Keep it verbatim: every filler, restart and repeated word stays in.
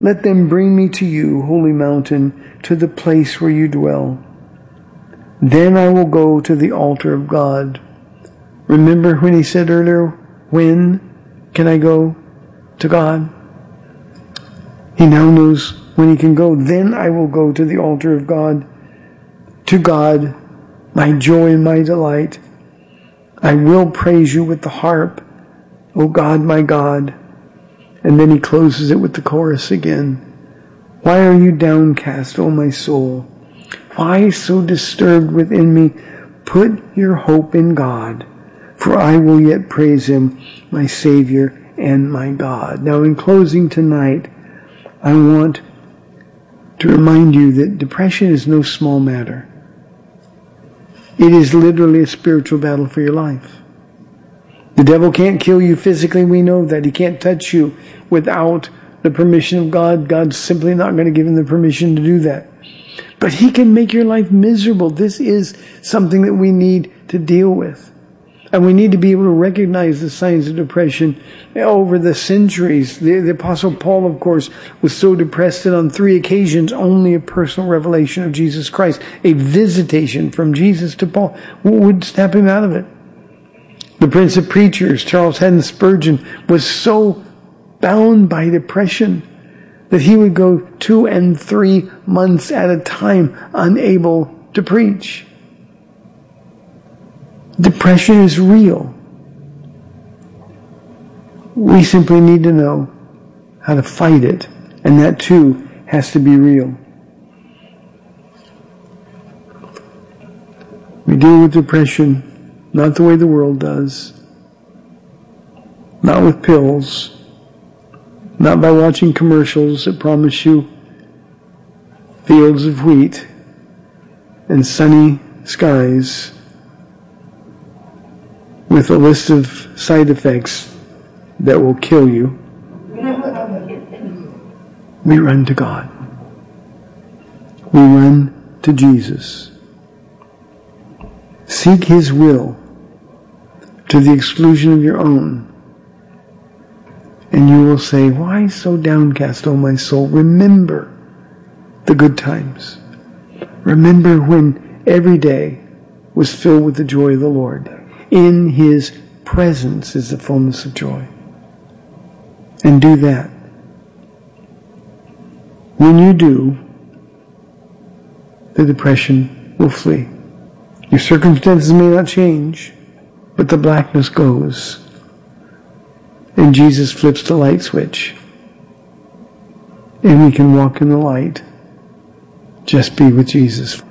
Let them bring me to you, holy mountain, to the place where you dwell. Then I will go to the altar of God. Remember when he said earlier, when can I go to God? He now knows when he can go. Then I will go to the altar of God, to God, my joy and my delight. I will praise you with the harp, O God, my God. And then he closes it with the chorus again. Why are you downcast, O my soul? Why so disturbed within me? Put your hope in God, for I will yet praise him, my Savior and my God. Now in closing tonight, I want to remind you that depression is no small matter. It is literally a spiritual battle for your life. The devil can't kill you physically, we know that. He can't touch you without the permission of God. God's simply not going to give him the permission to do that. But he can make your life miserable. This is something that we need to deal with. And we need to be able to recognize the signs of depression over the centuries. The, the Apostle Paul, of course, was so depressed that on three occasions only a personal revelation of Jesus Christ, a visitation from Jesus to Paul, would snap him out of it. The Prince of Preachers, Charles Haddon Spurgeon, was so bound by depression that he would go two and three months at a time unable to preach. Depression is real. We simply need to know how to fight it, and that too has to be real. We deal with depression not the way the world does, not with pills, not by watching commercials that promise you fields of wheat and sunny skies with a list of side effects that will kill you. We run to God. We run to Jesus. Seek his will to the exclusion of your own. And you will say, why so downcast, O my soul? Remember the good times. Remember when every day was filled with the joy of the Lord. In his presence is the fullness of joy. And do that. When you do, the depression will flee. Your circumstances may not change, but the blackness goes. And Jesus flips the light switch. And we can walk in the light. Just be with Jesus.